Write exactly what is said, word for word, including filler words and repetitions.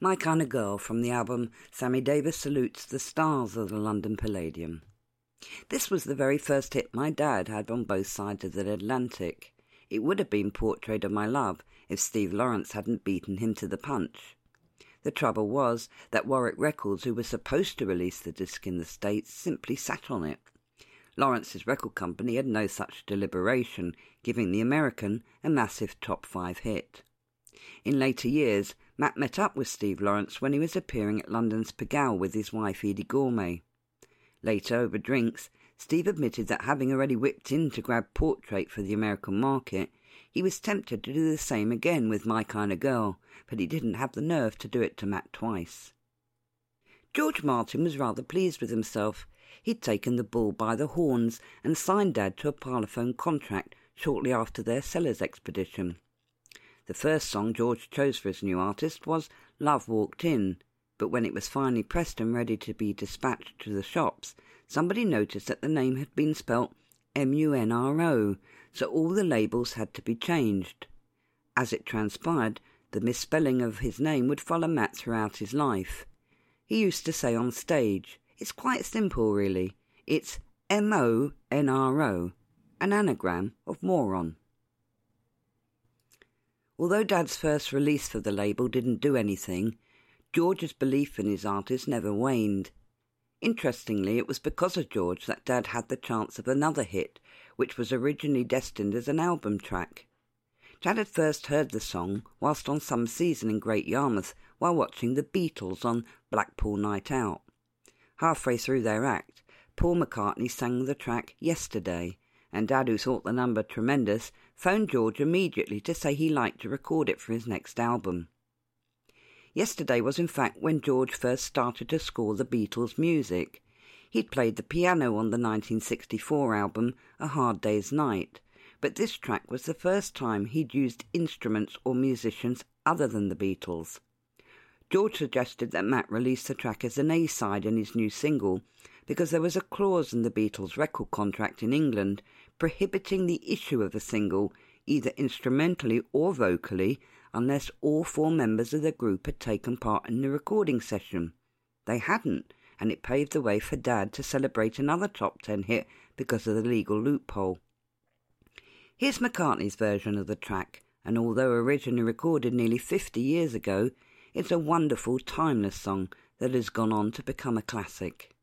My Kind of Girl from the album Sammy Davis Salutes the Stars of the London Palladium. This was the very first hit my dad had on both sides of the Atlantic. It would have been Portrait of My Love if Steve Lawrence hadn't beaten him to the punch. The trouble was that Warwick Records, who was supposed to release the disc in the States, simply sat on it. Lawrence's record company had no such deliberation, giving the American a massive top five hit. In later years, Matt met up with Steve Lawrence when he was appearing at London's Pigalle with his wife Edie Gourmet. Later, over drinks, Steve admitted that having already whipped in to grab Portrait for the American market, he was tempted to do the same again with My Kind of Girl, but he didn't have the nerve to do it to Matt twice. George Martin was rather pleased with himself. He'd taken the bull by the horns and signed Dad to a Parlophone contract shortly after their Sellers expedition. The first song George chose for his new artist was Love Walked In, but when it was finally pressed and ready to be dispatched to the shops, somebody noticed that the name had been spelt M U N R O, so all the labels had to be changed. As it transpired, the misspelling of his name would follow Matt throughout his life. He used to say on stage, "It's quite simple, really. It's M O N R O, an anagram of moron." Although Dad's first release for the label didn't do anything, George's belief in his artist never waned. Interestingly, it was because of George that Dad had the chance of another hit, which was originally destined as an album track. Dad had first heard the song whilst on some season in Great Yarmouth while watching the Beatles on Blackpool Night Out. Halfway through their act, Paul McCartney sang the track Yesterday, and Dad, who thought the number tremendous, phoned George immediately to say he liked to record it for his next album. Yesterday was in fact when George first started to score the Beatles' music. He'd played the piano on the nineteen sixty-four album A Hard Day's Night, but this track was the first time he'd used instruments or musicians other than the Beatles. George suggested that Matt release the track as an A-side in his new single because there was a clause in the Beatles' record contract in England prohibiting the issue of a single, either instrumentally or vocally, unless all four members of the group had taken part in the recording session. They hadn't, and it paved the way for Dad to celebrate another top ten hit because of the legal loophole. Here's McCartney's version of the track, and although originally recorded nearly fifty years ago, it's a wonderful, timeless song that has gone on to become a classic.